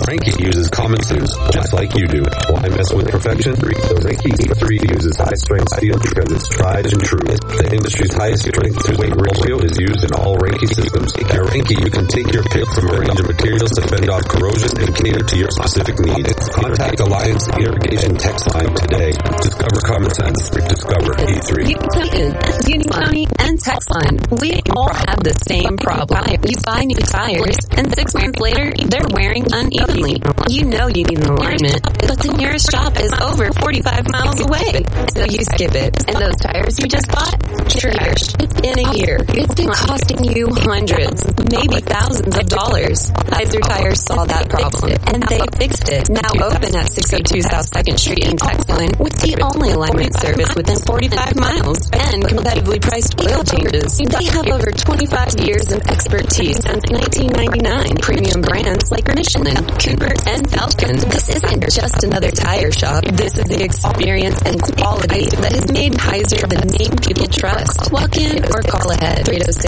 Ranky uses common sense, just like you do. Why mess with perfection? The Ranky E3 uses high-strength steel because it's tried and true. The industry's highest strength-to-weight ratio is used in all Ranky systems. At Ranky, you can take your pick from a range of materials to fend off corrosion and cater to your specific needs. Contact Alliance Irrigation Text Line today. Discover common sense. Discover E3. Union County and Text Line. We all have the same problem. You buy new tires, and 6 months later, they're wearing unevenly. You know you need an alignment, but the nearest shop is over 45 miles away. So you skip it. And those tires you just bought? Trash. In a year. It's been costing you hundreds, maybe thousands of dollars. Heiser Tires saw that problem, and they fixed it. Now open at 602 South 2nd Street in Text Line with the only alignment service within 45 miles and competitively priced oil changes. They have over 25 years of expertise since 1999. Premium brands like Michelin, Cooper, and Falcon. This isn't just another tire shop. This is the experience and quality that has made Heiser the name people trust. Walk in or call ahead.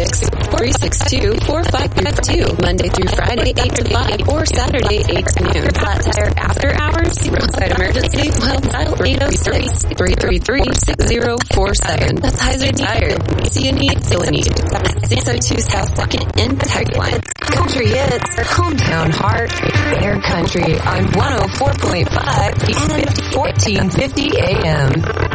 306-362-4552. Monday through Friday, 8 to 5, or Saturday, 8 to noon. Flat tire after hours, roadside emergency, well, dial 806-333-6047. That's Heiser Tire. See a need, still a need. At 602 South 2nd in Text Line. Country Hits, Hometown Heart, Air Country on 104.5 and 1450 AM.